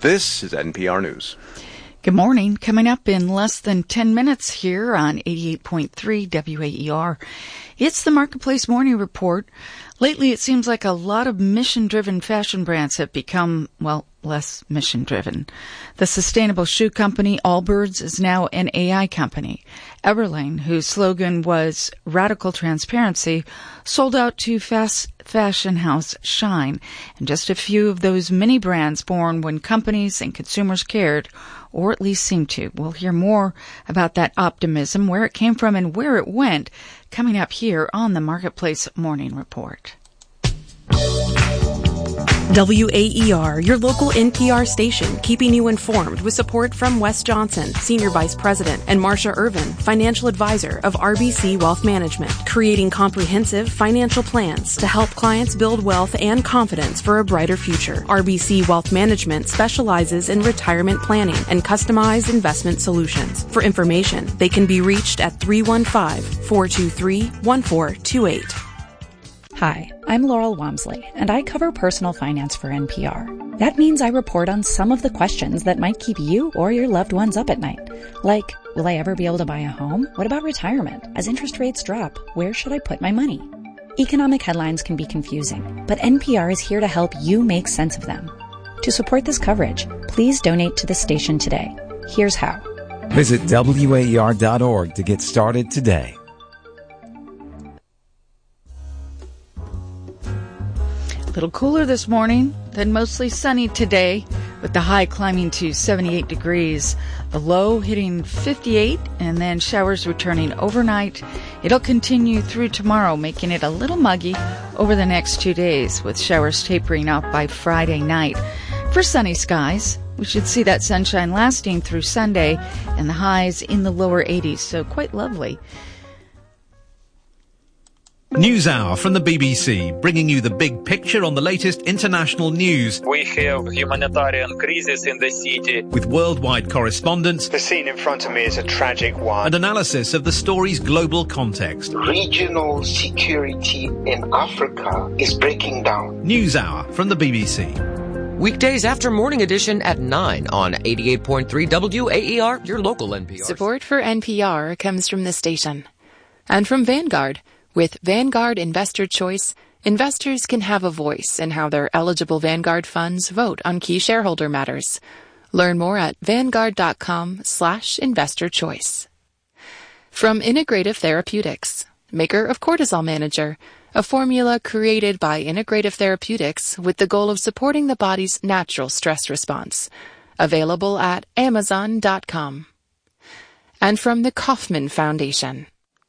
This is NPR News. Good morning. Coming up in less than 10 minutes here on 88.3 WAER. It's the Marketplace Morning Report. Lately, it seems like a lot of mission-driven fashion brands have become, less mission-driven. The sustainable shoe company Allbirds is now an AI company. Everlane, whose slogan was Radical Transparency, sold out to fast fashion house Shine, and just a few of those many brands born when companies and consumers cared, or at least seemed to. We'll hear more about that optimism, where it came from and where it went, coming up here on the Marketplace Morning Report. WAER, your local NPR station, keeping you informed with support from Wes Johnson, Senior Vice President, and Marcia Irvin, Financial Advisor of RBC Wealth Management, creating comprehensive financial plans to help clients build wealth and confidence for a brighter future. RBC Wealth Management specializes in retirement planning and customized investment solutions. For information, they can be reached at 315-423-1428. Hi, I'm Laurel Wamsley, and I cover personal finance for NPR. That means I report on some of the questions that might keep you or your loved ones up at night. Like, will I ever be able to buy a home? What about retirement? As interest rates drop, where should I put my money? Economic headlines can be confusing, but NPR is here to help you make sense of them. To support this coverage, please donate to the station today. Here's how. Visit WAER.org to get started today. A little cooler this morning, then mostly sunny today, with the high climbing to 78 degrees, the low hitting 58, and then showers returning overnight. It'll continue through tomorrow, making it a little muggy over the next 2 days, with showers tapering off by Friday night. For sunny skies, we should see that sunshine lasting through Sunday, and the highs in the lower 80s, so quite lovely. NewsHour from the BBC, bringing you the big picture on the latest international news. We have humanitarian crisis in the city. With worldwide correspondents. The scene in front of me is a tragic one. And analysis of the story's global context. Regional security in Africa is breaking down. NewsHour from the BBC. Weekdays after Morning Edition at 9 on 88.3 WAER, your local NPR. Support for NPR comes from the station. And from Vanguard. With Vanguard Investor Choice, investors can have a voice in how their eligible Vanguard funds vote on key shareholder matters. Learn more at vanguard.com/investorchoice. From Integrative Therapeutics, maker of Cortisol Manager, a formula created by Integrative Therapeutics with the goal of supporting the body's natural stress response. Available at amazon.com. And from the Kauffman Foundation.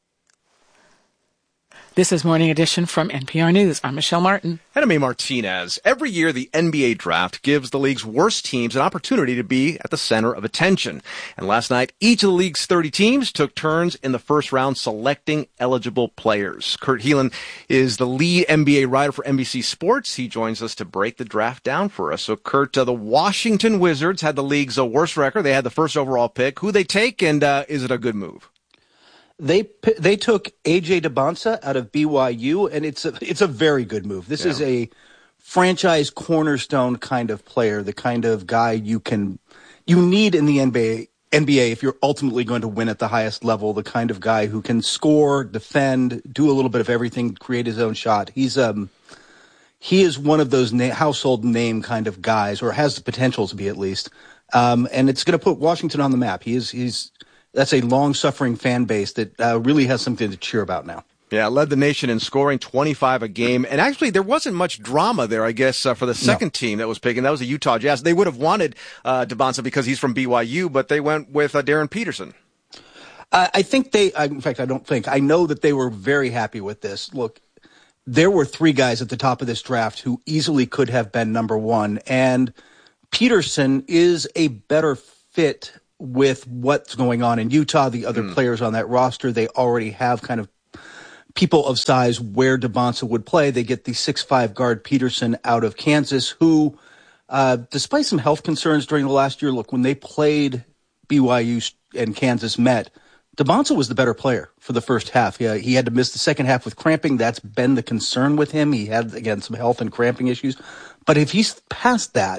This is Morning Edition from NPR News. I'm Michelle Martin. And I'm A. Martinez. Every year, the NBA draft gives the league's worst teams an opportunity to be at the center of attention. And last night, each of the league's 30 teams took turns in the first round selecting eligible players. Kurt Helin is the lead NBA writer for NBC Sports. He joins us to break the draft down for us. So, Kurt, the Washington Wizards had the league's worst record. They had the first overall pick. Who they take, and is it a good move? They took A.J. Debonsa out of BYU, and it's a very good move. This is a franchise cornerstone kind of player, the kind of guy you need in the NBA if you're ultimately going to win at the highest level, the kind of guy who can score, defend, do a little bit of everything, create his own shot. He is one of those household name kind of guys, or has the potential to be at least. And it's going to put Washington on the map. That's a long-suffering fan base that really has something to cheer about now. Yeah, led the nation in scoring, 25 a game. And actually, there wasn't much drama there, I guess, for the second team that was picking. That was the Utah Jazz. They would have wanted Debonsa because he's from BYU, but they went with Darren Peterson. I know that they were very happy with this. Look, there were three guys at the top of this draft who easily could have been number one, and Peterson is a better fit with what's going on in Utah, the other players on that roster. They already have kind of people of size where Debonsa would play. They get the 6'5" guard Peterson out of Kansas, who, despite some health concerns during the last year, look, when they played BYU and Kansas met, Debonsa was the better player for the first half. He had to miss the second half with cramping. That's been the concern with him. He had, again, some health and cramping issues. But if he's past that,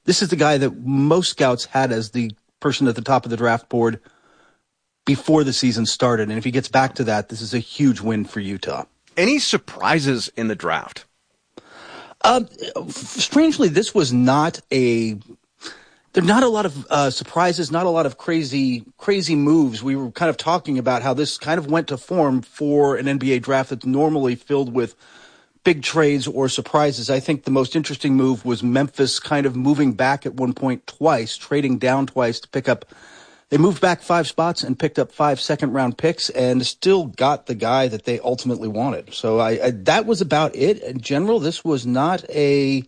This is the guy that most scouts had as the person at the top of the draft board before the season started. And if he gets back to that, this is a huge win for Utah. Any surprises in the draft? Strangely, this was not there are not a lot of surprises, not a lot of crazy moves. We were kind of talking about how this kind of went to form for an NBA draft that's normally filled with big trades or surprises. I think the most interesting move was Memphis kind of moving back at one point twice, trading down twice to pick up. They moved back 5 spots and picked up 5 second-round picks and still got the guy that they ultimately wanted. So that was about it. In general, this was not a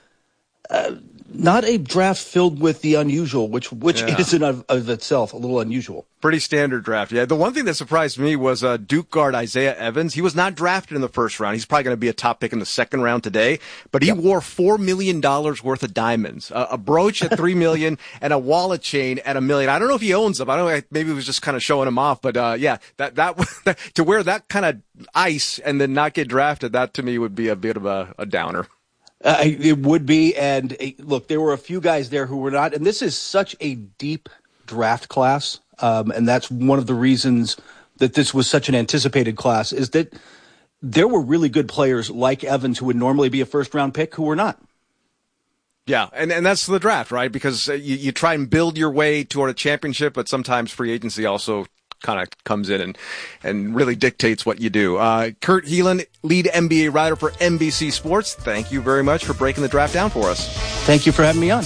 draft filled with the unusual, which is in of itself a little unusual. Pretty standard draft. Yeah, the one thing that surprised me was Duke guard Isaiah Evans. He was not drafted in the first round. He's probably going to be a top pick in the second round today, but he wore $4 million worth of diamonds, a brooch at $3 million and a wallet chain at $1 million. I don't know if he owns them. I don't know. Maybe he was just kind of showing them off, but that to wear that kind of ice and then not get drafted, that to me would be a bit of a downer. It would be, and look, there were a few guys there who were not, and this is such a deep draft class, and that's one of the reasons that this was such an anticipated class, is that there were really good players like Evans who would normally be a first-round pick who were not. Yeah, and that's the draft, right? Because you try and build your way toward a championship, but sometimes free agency also kind of comes in and really dictates what you do. Kurt Helin, lead NBA writer for NBC Sports, thank you very much for breaking the draft down for us. Thank you for having me on.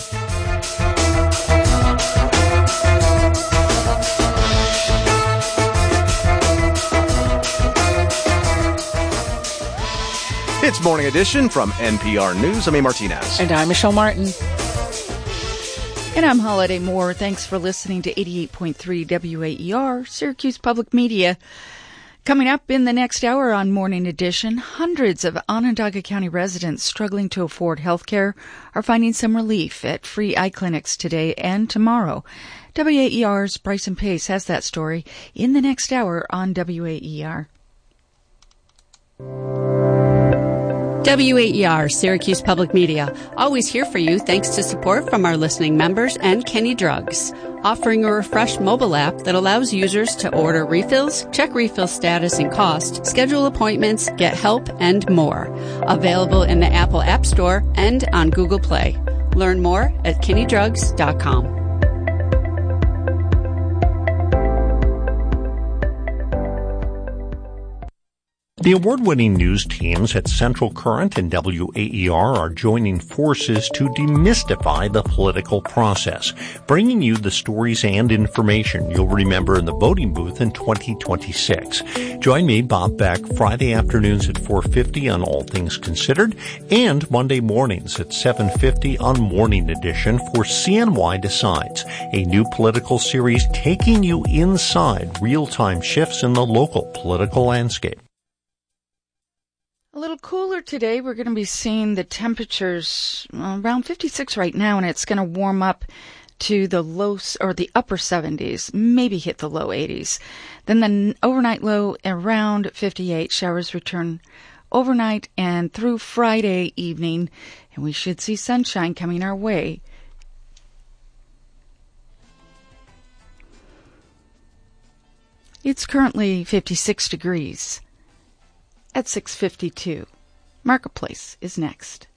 It's Morning Edition from NPR News. I'm A. Martinez. And I'm Michelle Martin. And I'm Holiday Moore. Thanks for listening to 88.3 WAER, Syracuse Public Media. Coming up in the next hour on Morning Edition, hundreds of Onondaga County residents struggling to afford health care are finding some relief at free eye clinics today and tomorrow. WAER's Bryson Pace has that story in the next hour on WAER. WAER, Syracuse Public Media, always here for you thanks to support from our listening members and Kenny Drugs, offering a refreshed mobile app that allows users to order refills, check refill status and cost, schedule appointments, get help, and more. Available in the Apple App Store and on Google Play. Learn more at kennydrugs.com. The award-winning news teams at Central Current and WAER are joining forces to demystify the political process, bringing you the stories and information you'll remember in the voting booth in 2026. Join me, Bob Beck, Friday afternoons at 4:50 on All Things Considered, and Monday mornings at 7:50 on Morning Edition for CNY Decides, a new political series taking you inside real-time shifts in the local political landscape. A little cooler today. We're going to be seeing the temperatures around 56 right now, and it's going to warm up to the the upper 70s, maybe hit the low 80s. Then the overnight low around 58. Showers return overnight and through Friday evening, and we should see sunshine coming our way. It's currently 56 degrees. At 6:52. Marketplace is next.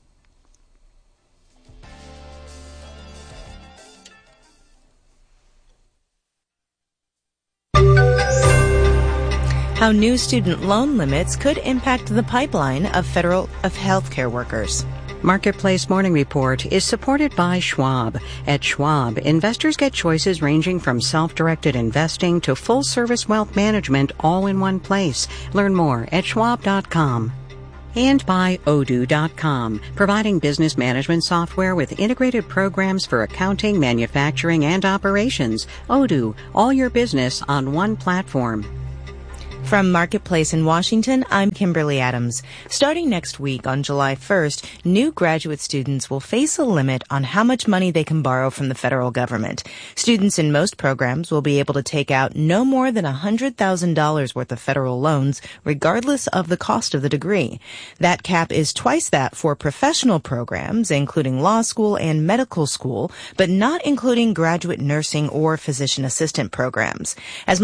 How new student loan limits could impact the pipeline of healthcare workers. Marketplace Morning Report is supported by Schwab. At Schwab, investors get choices ranging from self-directed investing to full-service wealth management all in one place. Learn more at schwab.com. And by Odoo.com, providing business management software with integrated programs for accounting, manufacturing, and operations. Odoo, all your business on one platform. From Marketplace in Washington, I'm Kimberly Adams. Starting next week on July 1st, new graduate students will face a limit on how much money they can borrow from the federal government. Students in most programs will be able to take out no more than $100,000 worth of federal loans, regardless of the cost of the degree. That cap is twice that for professional programs, including law school and medical school, but not including graduate nursing or physician assistant programs. As